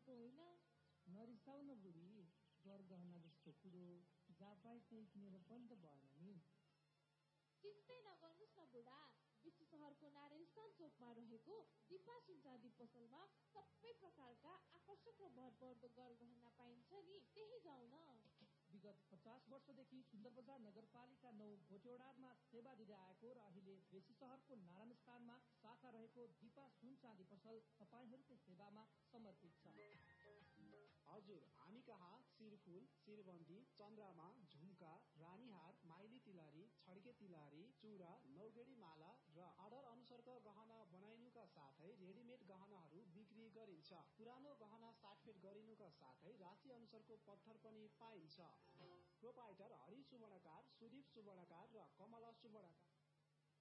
त्यस्तो होइन। नरिसाउन बुढी, गरगहना जस्तो कुरो जहाँ पाए त्यही किनेर पनि त भएन नि। चिन्तै नगर्नुहोस् न बुढा, विश्व सहरको नारायण चोकमा रहेको दिपा सुन चाँदी पसलमा सबै प्रकारका आकर्षक र भरपर्दो गरगहना पाइन्छ नि, त्यही जाउँ न। विगत 50 वर्षदेखि सुन्दर बजार नगरपालिका 9 भोटेओडारमा सेवा दिँदै आएको र अहिले बेसी शहरको नारायण स्थानमा शाखा रहेको दिपा सुन चाँदी पसल तपाईहरूकै सेवामा समर्पित छ। हजुर, हामी कहाँ शिरफुल, शिरबन्दी, चन्द्रमा, झुम्का, रानीहार, माइली तिलहरी, छड्के तिलहरी, चुरा, नौगेडी माला र अर्डर अनुसारको गहना बनाइनुका साथै रेडिमेड गहनाहरू बिक्री गरिन्छ। पुरानो गहना साटफेट गरिनुका साथै राशि अनुसारको पत्थर पनि पाइन्छ। प्रोपाइटर हरि सुवर्णकार, सुदीप सुवर्णकार र कमला सुवर्णकार।